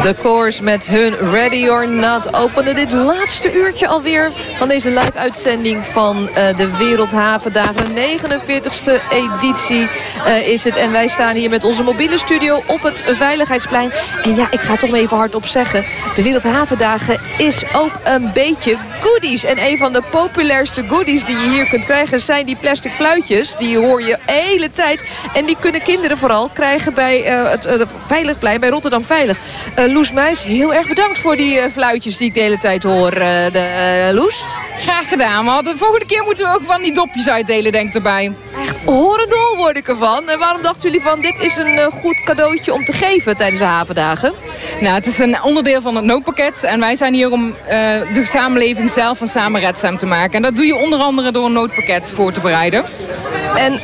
The Course met hun Ready or Not opende dit laatste uurtje alweer van deze live-uitzending van de Wereldhavendagen. De 49ste editie is het. En wij staan hier met onze mobiele studio op het Veiligheidsplein. En ja, ik ga het toch maar even hardop zeggen. De Wereldhavendagen is ook een beetje goodies. En een van de populairste goodies die je hier kunt krijgen zijn die plastic fluitjes. Die hoor je de hele tijd. En die kunnen kinderen vooral krijgen bij het Veiligplein, bij Rotterdam Veilig. Loes Meijs, heel erg bedankt voor die fluitjes die ik de hele tijd hoor. Loes? Graag gedaan, maar de volgende keer moeten we ook van die dopjes uitdelen, denk ik erbij. Echt horendol word ik ervan. En waarom dachten jullie van dit is een goed cadeautje om te geven tijdens de havendagen? Nou, het is een onderdeel van het noodpakket. En wij zijn hier om de samenleving zelf een samenredzaam te maken. En dat doe je onder andere door een noodpakket voor te bereiden. En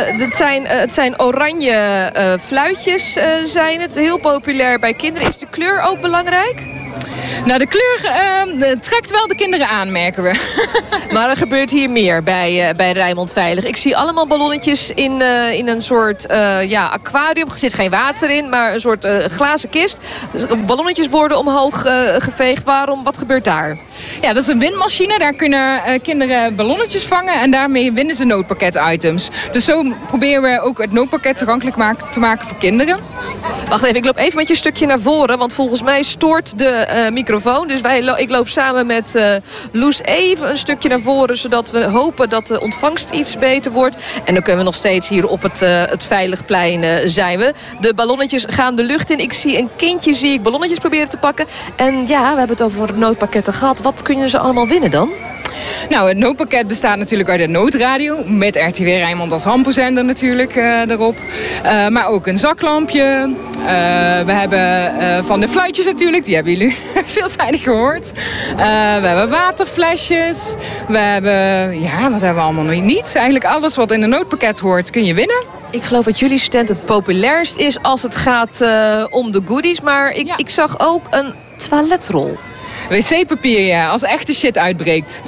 het zijn oranje fluitjes, zijn het. Heel populair bij kinderen. Is de kleur ook belangrijk? Nou, de kleur trekt wel de kinderen aan, merken we. Maar er gebeurt hier meer bij Rijnmond Veilig. Ik zie allemaal ballonnetjes in een soort aquarium. Er zit geen water in, maar een soort glazen kist. Dus ballonnetjes worden omhoog geveegd. Waarom? Wat gebeurt daar? Ja, dat is een windmachine. Daar kunnen kinderen ballonnetjes vangen. En daarmee winnen ze noodpakket-items. Dus zo proberen we ook het noodpakket toegankelijk te maken voor kinderen. Wacht even, ik loop even met je een stukje naar voren. Want volgens mij stoort de microfoon. Dus ik loop samen met Loes even een stukje naar voren. Zodat we hopen dat de ontvangst iets beter wordt. En dan kunnen we nog steeds hier op het Veiligplein zijn we. De ballonnetjes gaan de lucht in. Ik zie een kindje, ballonnetjes proberen te pakken. En ja, we hebben het over noodpakketten gehad. Wat kunnen ze allemaal winnen dan? Nou, het noodpakket bestaat natuurlijk uit de noodradio. Met RTW Rijnmond als hamperzender natuurlijk erop. Maar ook een zaklampje. We hebben van de fluitjes natuurlijk. Die hebben jullie veelzijdig gehoord. We hebben waterflesjes. We hebben, wat hebben we allemaal nog niet? Eigenlijk alles wat in een noodpakket hoort kun je winnen. Ik geloof dat jullie stand het populairst is als het gaat om de goodies. Maar ik zag ook een toiletrol. Wc-papier, ja, als echte shit uitbreekt.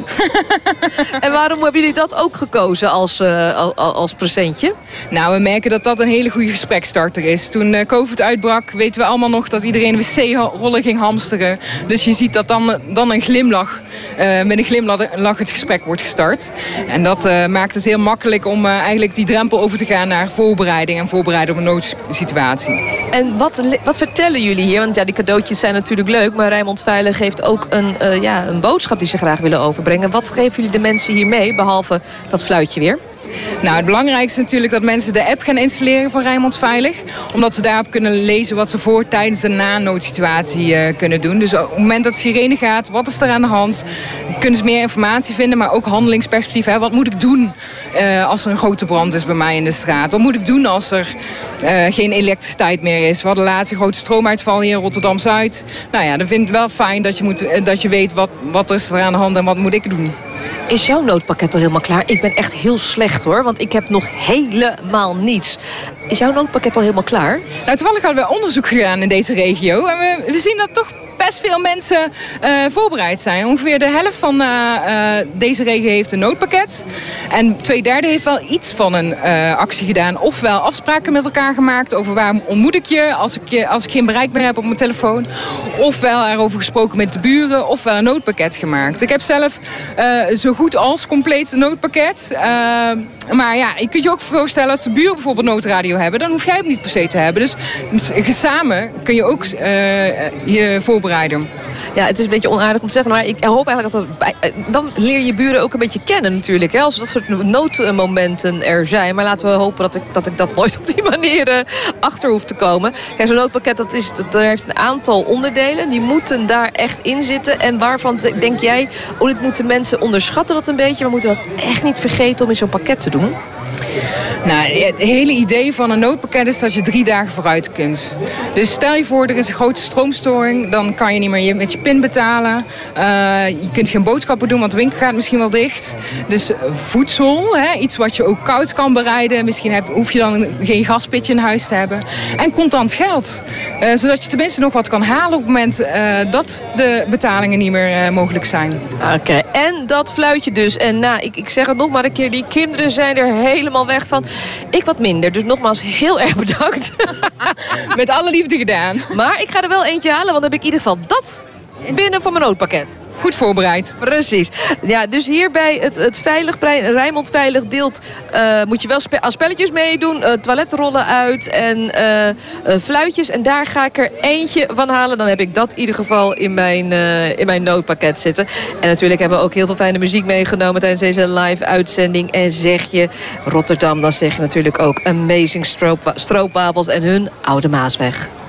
En waarom hebben jullie dat ook gekozen als presentje? Nou, we merken dat dat een hele goede gesprekstarter is. Toen COVID uitbrak, weten we allemaal nog dat iedereen wc-rollen ging hamsteren. Dus je ziet dat dan een glimlach, met een glimlach het gesprek wordt gestart. En dat maakt het heel makkelijk om eigenlijk die drempel over te gaan naar voorbereiding en voorbereiden op een noodsituatie. En wat vertellen jullie hier? Want ja, die cadeautjes zijn natuurlijk leuk, maar Rijnmond Veilig heeft ook een boodschap die ze graag willen overbrengen. Wat geven jullie de mensen hier mee, behalve dat fluitje weer? Nou, het belangrijkste is natuurlijk dat mensen de app gaan installeren van Rijnmond Veilig. Omdat ze daarop kunnen lezen wat ze voor, tijdens de na-noodsituatie kunnen doen. Dus op het moment dat de sirene gaat, wat is er aan de hand? Kunnen ze meer informatie vinden, maar ook handelingsperspectief. Hè? Wat moet ik doen als er een grote brand is bij mij in de straat? Wat moet ik doen als er geen elektriciteit meer is? We hadden laatst een grote stroomuitval hier in Rotterdam-Zuid. Nou ja, dan vind ik het wel fijn dat je weet wat is er aan de hand en wat moet ik doen. Is jouw noodpakket al helemaal klaar? Ik ben echt heel slecht hoor, want ik heb nog helemaal niets. Is jouw noodpakket al helemaal klaar? Nou, toevallig hadden we onderzoek gedaan in deze regio. En we zien dat toch best veel mensen voorbereid zijn. Ongeveer de helft van deze regio heeft een noodpakket. En 2/3 heeft wel iets van een actie gedaan. Ofwel afspraken met elkaar gemaakt over waar ontmoet ik je als ik geen bereik meer heb op mijn telefoon. Ofwel erover gesproken met de buren. Ofwel een noodpakket gemaakt. Ik heb zelf zo goed als compleet een noodpakket. Maar ja, je kunt je ook voorstellen als de buren bijvoorbeeld noodradio hebben. Dan hoef jij het niet per se te hebben. Dus samen kun je ook je voorbereiden. Ja, het is een beetje onaardig om te zeggen, maar ik hoop eigenlijk dan leer je buren ook een beetje kennen natuurlijk. Hè, als dat soort noodmomenten er zijn. Maar laten we hopen dat ik dat nooit op die manier achter hoef te komen. Kijk, zo'n noodpakket dat heeft een aantal onderdelen. Die moeten daar echt in zitten. En waarvan denk jij, dit moeten mensen onderschatten dat een beetje. Maar moeten dat echt niet vergeten om in zo'n pakket te doen? Nou, het hele idee van een noodpakket is dat je 3 dagen vooruit kunt. Dus stel je voor, er is een grote stroomstoring. Dan kan je niet meer met je pin betalen. Je kunt geen boodschappen doen, want de winkel gaat misschien wel dicht. Dus voedsel, iets wat je ook koud kan bereiden. Misschien hoef je dan geen gaspitje in huis te hebben. En contant geld. Zodat je tenminste nog wat kan halen op het moment dat de betalingen niet meer mogelijk zijn. Oké, en dat fluitje dus. En ik zeg het nog maar een keer, die kinderen zijn er helemaal helemaal weg van. Ik wat minder. Dus nogmaals heel erg bedankt. Met alle liefde gedaan. Maar ik ga er wel eentje halen, want dan heb ik in ieder geval dat binnen voor mijn noodpakket. Goed voorbereid. Precies. Ja, dus hier bij het Rijnmond Veilig deelt moet je wel aan spelletjes meedoen. Toiletrollen uit en fluitjes. En daar ga ik er eentje van halen. Dan heb ik dat in ieder geval in mijn noodpakket zitten. En natuurlijk hebben we ook heel veel fijne muziek meegenomen tijdens deze live uitzending. En zeg je Rotterdam, dan zeg je natuurlijk ook Amazing Stroopwafels en hun Oude Maasweg.